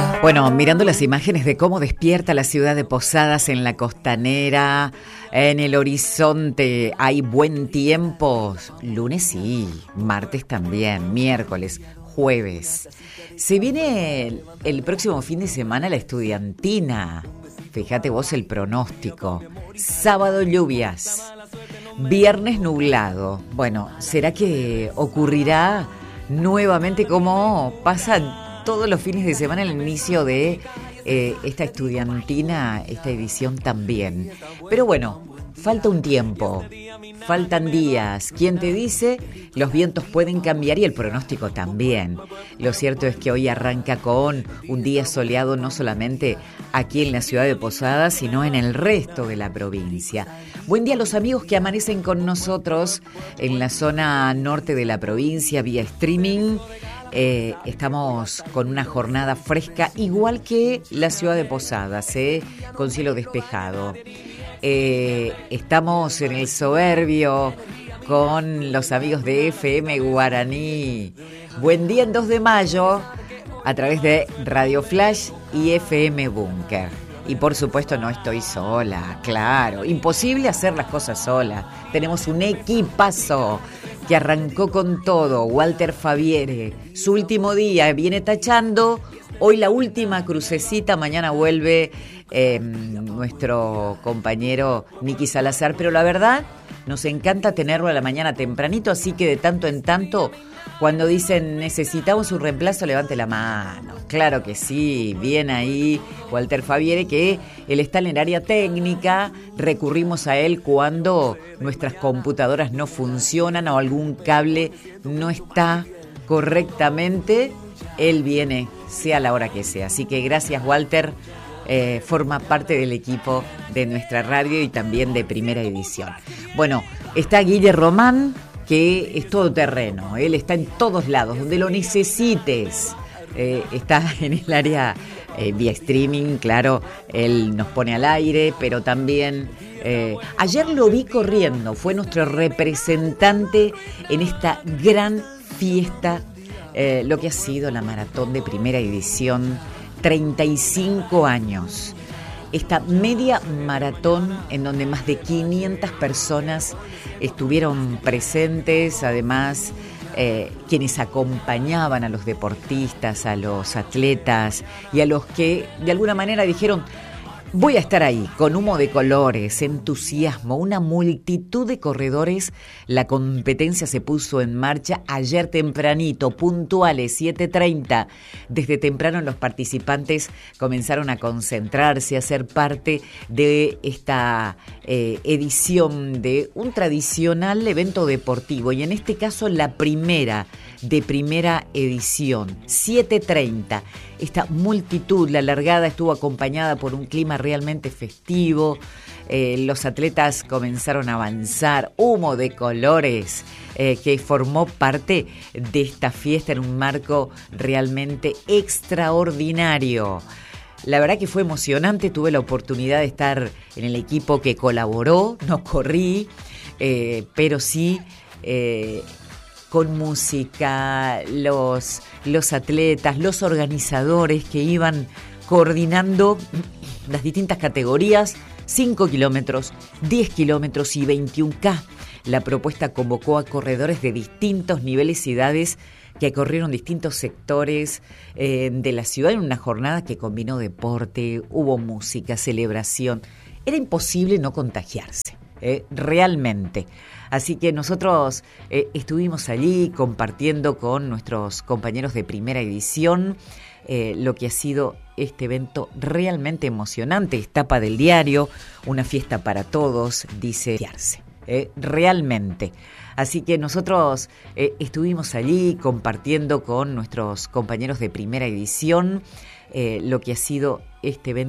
Bueno, mirando las imágenes de cómo despierta la ciudad de Posadas en la costanera, en el horizonte hay buen tiempo, lunes sí, martes también, miércoles, jueves. Se viene el próximo fin de semana la estudiantina, fíjate vos el pronóstico, sábado lluvias, viernes nublado. Bueno, ¿será que ocurrirá nuevamente como pasa todos los fines de semana el inicio de esta estudiantina, esta edición también? Pero bueno, falta un tiempo, faltan días. ¿Quién te dice? Los vientos pueden cambiar y el pronóstico también. Lo cierto es que hoy arranca con un día soleado no solamente aquí en la ciudad de Posadas, sino en el resto de la provincia. Buen día a los amigos que amanecen con nosotros en la zona norte de la provincia vía streaming. Estamos con una jornada fresca, igual que la ciudad de Posadas, con cielo despejado. Estamos en el Soberbio con los amigos de FM Guaraní. Buen día en 2 de mayo a través de Radio Flash y FM Búnker. Y por supuesto no estoy sola, claro, imposible hacer las cosas sola. Tenemos un equipazo que arrancó con todo. Walter Faviere, su último día, viene tachando. Hoy la última crucecita, mañana vuelve nuestro compañero Nicky Salazar. Pero la verdad, nos encanta tenerlo a la mañana tempranito, así que de tanto en tanto, cuando dicen necesitamos un reemplazo, levante la mano. Claro que sí, bien ahí Walter Faviere, que él está en el área técnica. Recurrimos a él cuando nuestras computadoras no funcionan o algún cable no está correctamente. Él viene, sea la hora que sea. Así que gracias, Walter. Forma parte del equipo de nuestra radio y también de Primera Edición. Bueno, está Guille Román, que es todoterreno. Él está en todos lados, donde lo necesites. Está en el área vía streaming, claro, él nos pone al aire, pero también ayer lo vi corriendo, fue nuestro representante en esta gran fiesta, lo que ha sido la maratón de Primera Edición, 35 años. Esta media maratón en donde más de 500 personas estuvieron presentes, además quienes acompañaban a los deportistas, a los atletas y a los que de alguna manera dijeron: voy a estar ahí, con humo de colores, entusiasmo, una multitud de corredores. La competencia se puso en marcha ayer tempranito, puntuales, 7:30. Desde temprano los participantes comenzaron a concentrarse, a ser parte de esta edición de un tradicional evento deportivo. Y en este caso la primera de Primera Edición, 7:30. Esta multitud, la largada estuvo acompañada por un clima realmente festivo. Los atletas comenzaron a avanzar, humo de colores que formó parte de esta fiesta en un marco realmente extraordinario. La verdad que fue emocionante, tuve la oportunidad de estar en el equipo que colaboró, no corrí, pero sí con música, los atletas, los organizadores que iban coordinando las distintas categorías, 5 kilómetros, 10 kilómetros y 21K. La propuesta convocó a corredores de distintos niveles y edades que corrieron distintos sectores de la ciudad en una jornada que combinó deporte, hubo música, celebración. Era imposible no contagiarse, realmente. Así que nosotros estuvimos allí compartiendo con nuestros compañeros de Primera Edición lo que ha sido este evento realmente emocionante. Es tapa del diario, una fiesta para todos, dice realmente. Así que nosotros estuvimos allí compartiendo con nuestros compañeros de Primera Edición lo que ha sido este evento